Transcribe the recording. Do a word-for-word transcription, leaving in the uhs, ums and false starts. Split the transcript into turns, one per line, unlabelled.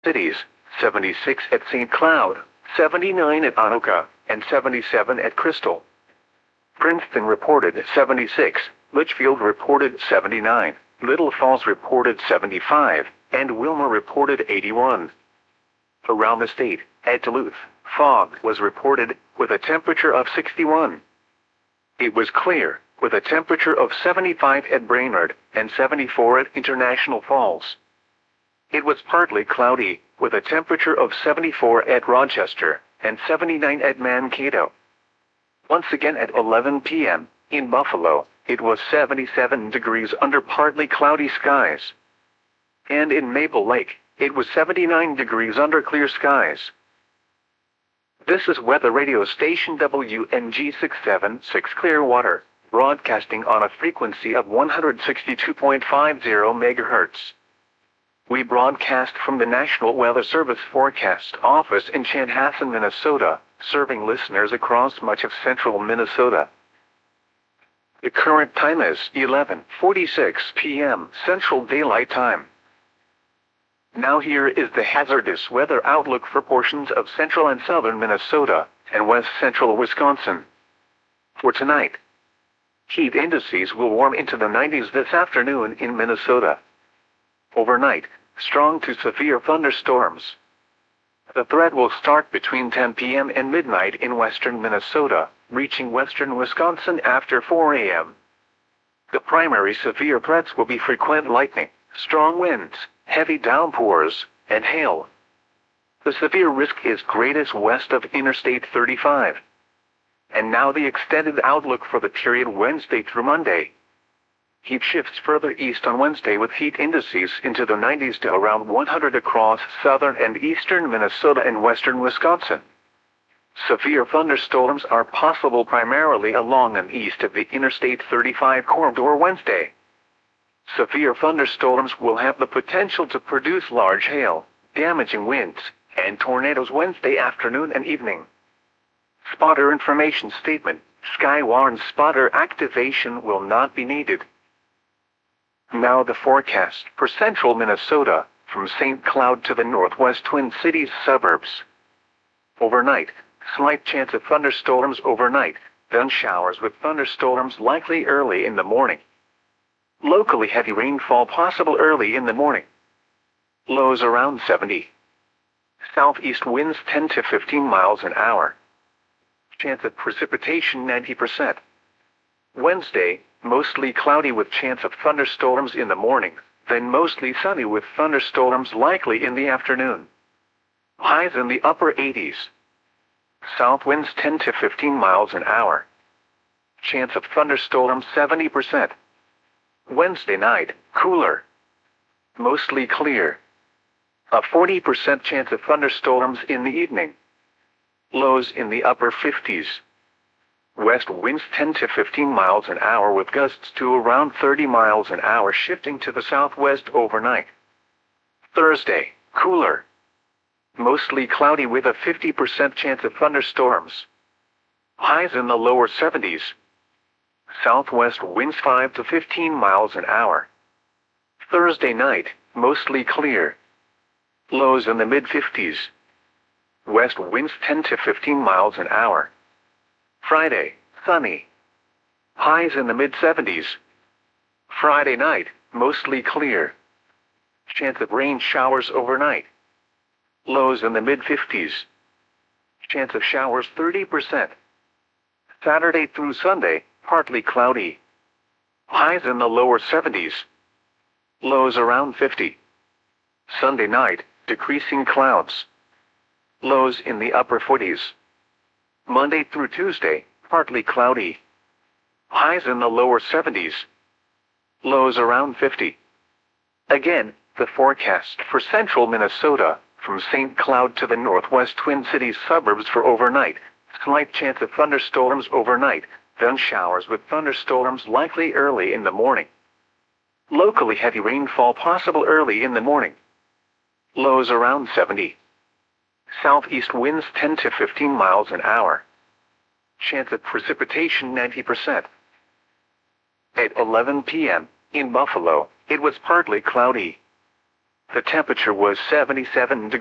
cities, seventy-six at Saint Cloud, seventy-nine at Anoka, and seventy-seven at Crystal. Princeton reported seventy-six, Litchfield reported seventy-nine, Little Falls reported seventy-five, and Wilmer reported eighty-one. Around the state, at Duluth, fog was reported, with a temperature of sixty-one. It was clear, with a temperature of seventy-five at Brainerd, and seventy-four at International Falls. It was partly cloudy, with a temperature of seventy-four at Rochester, and seventy-nine at Mankato. Once again at eleven p m, in Buffalo, it was seventy-seven degrees under partly cloudy skies. And in Maple Lake, it was seventy-nine degrees under clear skies. This is weather radio station W N G six seventy-six Clearwater, broadcasting on a frequency of one hundred sixty-two point five zero megahertz. We broadcast from the National Weather Service Forecast Office in Chanhassen, Minnesota, serving listeners across much of central Minnesota. The current time is eleven forty-six p m Central Daylight Time. Now here is the hazardous weather outlook for portions of central and southern Minnesota, and west central Wisconsin. For tonight, heat indices will warm into the nineties this afternoon in Minnesota. Overnight, strong to severe thunderstorms. The threat will start between ten p m and midnight in western Minnesota, reaching western Wisconsin after four a m The primary severe threats will be frequent lightning, strong winds, heavy downpours, and hail. The severe risk is greatest west of Interstate thirty-five. And now the extended outlook for the period Wednesday through Monday. Heat shifts further east on Wednesday with heat indices into the nineties to around one hundred across southern and eastern Minnesota and western Wisconsin. Severe thunderstorms are possible primarily along and east of the Interstate thirty-five corridor Wednesday. Severe thunderstorms will have the potential to produce large hail, damaging winds, and tornadoes Wednesday afternoon and evening. Spotter information statement: Skywarn spotter activation will not be needed. Now the forecast for central Minnesota, from Saint Cloud to the northwest Twin Cities suburbs. Overnight, slight chance of thunderstorms overnight, then showers with thunderstorms likely early in the morning. Locally heavy rainfall possible early in the morning. Lows around seventy. Southeast winds ten to fifteen miles an hour. Chance of precipitation ninety percent. Wednesday, mostly cloudy with chance of thunderstorms in the morning, then mostly sunny with thunderstorms likely in the afternoon. Highs in the upper eighties. South winds ten to fifteen miles an hour. Chance of thunderstorms seventy percent. Wednesday night, cooler. Mostly clear. A forty percent chance of thunderstorms in the evening. Lows in the upper fifties. West winds ten to fifteen miles an hour with gusts to around thirty miles an hour shifting to the southwest overnight. Thursday, cooler. Mostly cloudy with a fifty percent chance of thunderstorms. Highs in the lower seventies. Southwest winds five to fifteen miles an hour. Thursday night, mostly clear. Lows in the mid fifties. West winds ten to fifteen miles an hour. Friday, sunny. Highs in the mid seventies. Friday night, mostly clear. Chance of rain showers overnight. Lows in the mid fifties. Chance of showers thirty percent. Saturday through Sunday, partly cloudy. Highs in the lower seventies. Lows around fifty. Sunday night, decreasing clouds. Lows in the upper forties. Monday through Tuesday, partly cloudy. Highs in the lower seventies. Lows around fifty. Again, the forecast for central Minnesota, from Saint Cloud to the northwest Twin Cities suburbs for overnight. Slight chance of thunderstorms overnight, then showers with thunderstorms likely early in the morning. Locally heavy rainfall possible early in the morning. Lows around seventy. Southeast winds ten to fifteen miles an hour. Chance of precipitation ninety percent. At eleven p m, in Buffalo, it was partly cloudy. The temperature was seventy-seven degrees.